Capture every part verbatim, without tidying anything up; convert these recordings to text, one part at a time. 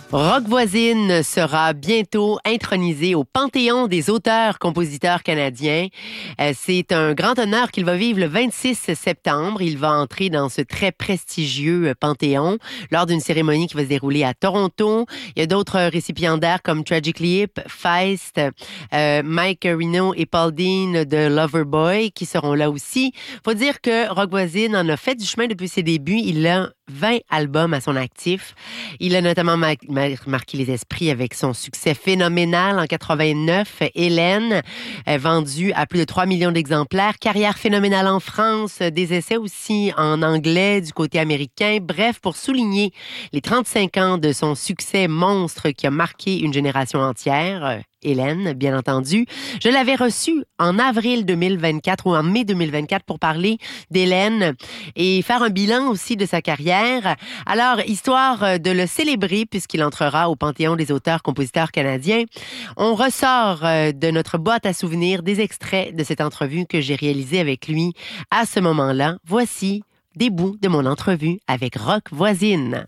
Rock Voisine sera bientôt intronisé au Panthéon des auteurs-compositeurs canadiens. Euh, c'est un grand honneur qu'il va vivre le vingt-six septembre. Il va entrer dans ce très prestigieux Panthéon lors d'une cérémonie qui va se dérouler à Toronto. Il y a d'autres récipiendaires comme Tragically Hip, Feist, euh, Mike Reno et Paul Dean de Loverboy qui seront là aussi. Faut dire que Rock Voisine en a fait du chemin depuis ses débuts. Il a vingt albums à son actif. Il a notamment ma- ma- marqué les esprits avec son succès phénoménal en quatre-vingt-neuf, Hélène, euh, vendu à plus de trois millions d'exemplaires. Carrière phénoménale en France, des essais aussi en anglais du côté américain. Bref, pour souligner les trente-cinq ans de son succès monstre qui a marqué une génération entière, euh, Hélène, bien entendu. Je l'avais reçue en avril deux mille vingt-quatre ou en mai deux mille vingt-quatre pour parler d'Hélène et faire un bilan aussi de sa carrière. Alors, histoire de le célébrer puisqu'il entrera au Panthéon des auteurs-compositeurs canadiens, on ressort de notre boîte à souvenirs des extraits de cette entrevue que j'ai réalisée avec lui à ce moment-là. Voici des bouts de mon entrevue avec Rock Voisine.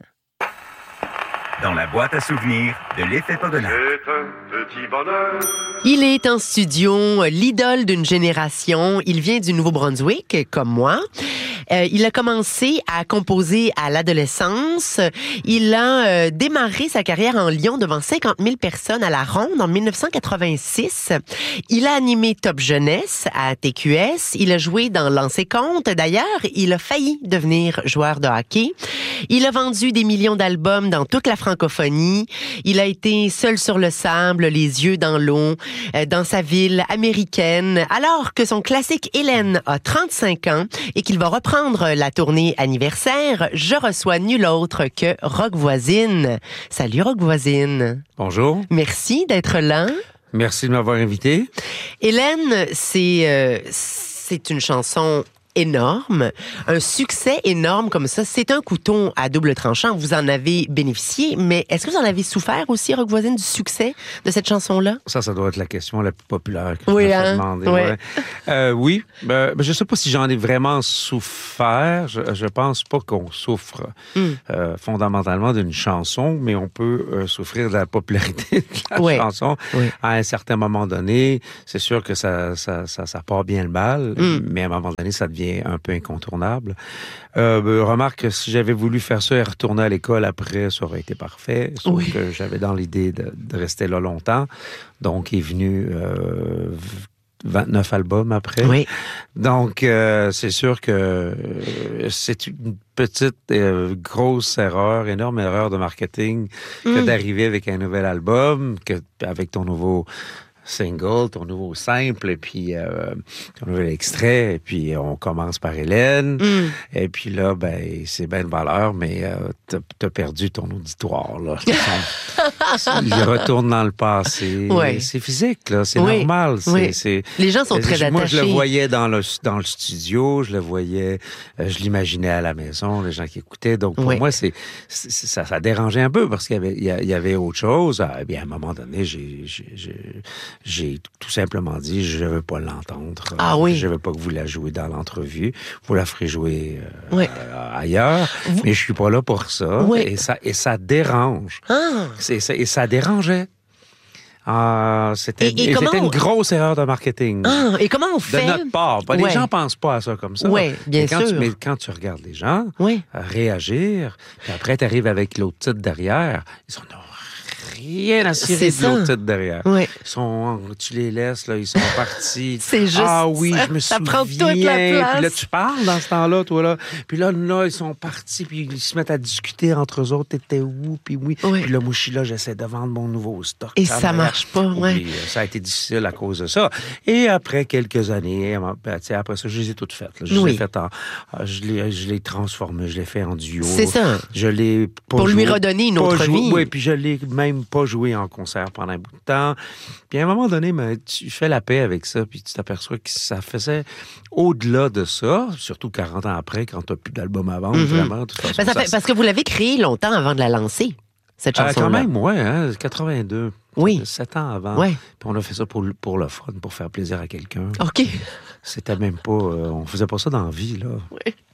Dans la boîte à souvenirs de l'effet Pogonac. C'est un petit bonheur. Il est en studio, l'idole d'une génération. Il vient du Nouveau-Brunswick, comme moi. Euh, il a commencé à composer à l'adolescence. Il a euh, démarré sa carrière en Lyon devant cinquante mille personnes à la Ronde en dix-neuf cent quatre-vingt-six. Il a animé Top Jeunesse à T Q S. Il a joué dans Lancer Compte. D'ailleurs, il a failli devenir joueur de hockey. Il a vendu des millions d'albums dans toute la francophonie. Il a été seul sur le sable, les yeux dans l'eau, euh, dans sa ville américaine. Alors que son classique Hélène a trente-cinq ans et qu'il va reprendre la tournée anniversaire, je reçois nul autre que Rock Voisine. Salut Rock Voisine. Bonjour. Merci d'être là. Merci de m'avoir invité. Hélène, c'est euh, c'est une chanson énorme, un succès énorme comme ça. C'est un couteau à double tranchant. Vous en avez bénéficié, mais est-ce que vous en avez souffert aussi, Rock Voisine, du succès de cette chanson-là? Ça, ça doit être la question la plus populaire que oui, je me hein? fais demander. Ouais. Ouais. Euh, oui, ben, ben, je sais pas si j'en ai vraiment souffert. Je, je pense pas qu'on souffre mm. euh, fondamentalement d'une chanson, mais on peut euh, souffrir de la popularité de la ouais. chanson ouais. à un certain moment donné. C'est sûr que ça, ça, ça, ça part bien le bal, mm. mais à un moment donné, ça devient un peu incontournable. Euh, ben, remarque, si j'avais voulu faire ça et retourner à l'école après, ça aurait été parfait. Sauf oui. que j'avais dans l'idée de, de rester là longtemps. Donc, est venu euh, vingt-neuf albums après. Oui. Donc, euh, c'est sûr que euh, c'est une petite, euh, grosse erreur, énorme erreur de marketing mm. que d'arriver avec un nouvel album, que avec ton nouveau single, ton nouveau simple, et puis euh, ton nouvel extrait, et puis on commence par Hélène, mm. et puis là, ben, c'est bien de valeur, mais euh, t'as, t'as perdu ton auditoire, là. Il retourne dans le passé. Ouais. C'est physique, là, c'est oui. normal. C'est, oui. c'est... Les gens sont très moi, attachés. Moi, je le voyais dans le, dans le studio, je le voyais, euh, je l'imaginais à la maison, les gens qui écoutaient, donc pour oui. moi, c'est, c'est, ça, ça dérangeait un peu, parce qu'il y avait, il y avait autre chose. Eh bien, à un moment donné, j'ai... j'ai, j'ai J'ai tout simplement dit, je ne veux pas l'entendre. Ah oui. Je ne veux pas que vous la jouez dans l'entrevue. Vous la ferez jouer euh, oui. euh, ailleurs. Vous... Mais je suis pas là pour ça. Oui. Et ça, et ça dérange. Ah. C'est, c'est, et ça dérangeait. Euh, c'était et, et et comment c'était on... une grosse erreur de marketing. Ah, et comment on fait? De notre part. Ben, ouais. Les gens pensent pas à ça comme ça. Oui, bien mais quand sûr. Tu, mais quand tu regardes les gens oui. euh, réagir, puis après tu arrives avec l'autre titre derrière, ils sont rien à cirer de l'autre titre derrière. Oui. Ils sont, tu les laisses, là, ils sont partis. C'est juste Ah oui, ça, je me ça souviens. prend toute la place. Puis là, tu parles dans ce temps-là, toi, là. Puis là, là, ils sont partis, puis ils se mettent à discuter entre eux autres. T'étais où? Puis oui. oui. Puis là, moi, je suis là, j'essaie de vendre mon nouveau stock. Et ça, ça marche pas, ouais. Puis, ça a été difficile à cause de ça. Et après quelques années, ben, après ça, je les ai toutes faites. Là. Je oui. les ai faites en... Je les, je les transformées, je les fais en duo. C'est ça. Je l'ai pas Pour joué, lui redonner une autre vie. Oui, puis je l'ai même pas joué en concert pendant un bout de temps. Puis à un moment donné, ben, tu fais la paix avec ça, puis tu t'aperçois que ça faisait au-delà de ça, surtout quarante ans après, quand tu n'as plus d'album à vendre, mm-hmm. vraiment. De toute façon, ben, ça ça, fait, parce que vous l'avez créé longtemps avant de la lancer, cette chanson-là. Euh, quand même, oui, hein, quatre-vingt-deux. Oui. Sept ans avant. Ouais. Puis on a fait ça pour, pour le fun, pour faire plaisir à quelqu'un. OK. C'était même pas... Euh, on faisait pas ça dans la vie, là. Oui.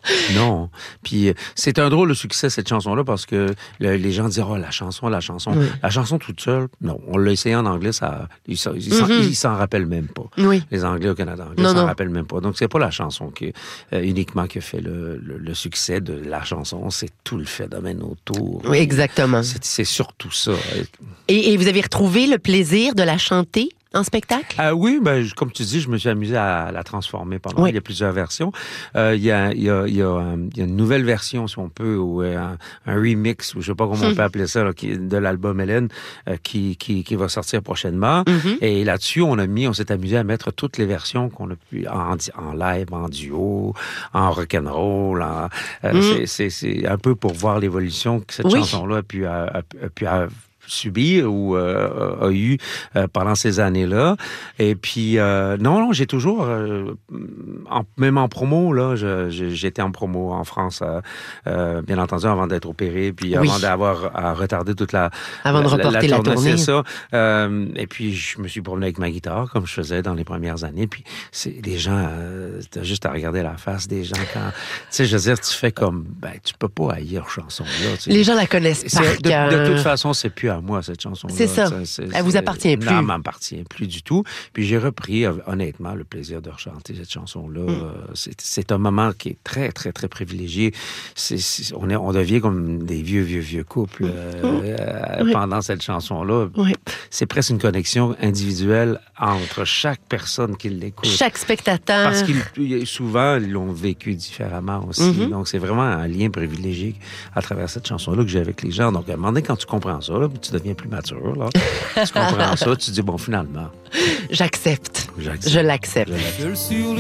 Non. Puis c'est un drôle de succès, cette chanson-là, parce que le, les gens disent « Oh, la chanson, la chanson. Oui. » La chanson toute seule, non. On l'a essayé en anglais, ça, ils s'en, ils s'en, mm-hmm. ils s'en rappellent même pas. Oui. Les Anglais au Canada anglais non, s'en non. rappellent même pas. Donc, c'est pas la chanson qui, euh, uniquement qui a fait le, le, le succès de la chanson, c'est tout le phénomène autour. Oui, exactement. C'est, c'est surtout ça. Et, et vous avez retrouvé le plaisir de la chanter en spectacle? Euh, oui, ben, comme tu dis, je me suis amusé à la transformer pendant. Oui. Il y a plusieurs versions. Euh, il, y a, il, y a, il, y a, il y a une nouvelle version, si on peut, ou un, un remix, ou je sais pas comment on peut appeler ça, là, qui, de l'album Hélène, euh, qui, qui, qui va sortir prochainement. Mm-hmm. Et là-dessus, on a mis, on s'est amusé à mettre toutes les versions qu'on a pu en, en live, en duo, en rock'n'roll. En, euh, mm. c'est, c'est, c'est un peu pour voir l'évolution que cette oui. chanson-là a pu, a, a, a pu a, subir ou euh, a eu euh, pendant ces années-là. Et puis, euh, non, non, j'ai toujours, euh, en, même en promo, là, je, je, j'étais en promo en France, euh, euh, bien entendu, avant d'être opéré, puis oui. avant d'avoir à retarder toute la... Avant de reporter la, la, la tournée. C'est ça. Euh, et puis, je me suis promené avec ma guitare, comme je faisais dans les premières années. Puis, c'est les gens, euh, t'as juste à regarder la face des gens quand... Tu sais, je veux dire, tu fais comme... Ben, tu peux pas haïr chanson-là. Tu sais. Les gens la connaissent par cœur. De, de toute façon, c'est plus à moi, cette chanson-là. C'est ça. C'est, c'est, elle vous appartient plus. Non, elle m'appartient plus du tout. Puis j'ai repris, honnêtement, le plaisir de rechanter cette chanson-là. Mm. C'est, c'est un moment qui est très, très, très privilégié. C'est, c'est, on, est, on devient comme des vieux, vieux, vieux couples mm. euh, oui. pendant cette chanson-là. Oui. C'est presque une connexion individuelle entre chaque personne qui l'écoute. Chaque spectateur. Parce qu'ils, souvent, ils l'ont vécu différemment aussi. Mm-hmm. Donc, c'est vraiment un lien privilégié à travers cette chanson-là que j'ai avec les gens. Donc, à un moment donné, quand tu comprends ça, là, tu deviens plus mature, là. Tu comprends ça, tu te dis, bon, finalement. J'accepte. J'accepte. Je l'accepte. Je l'accepte.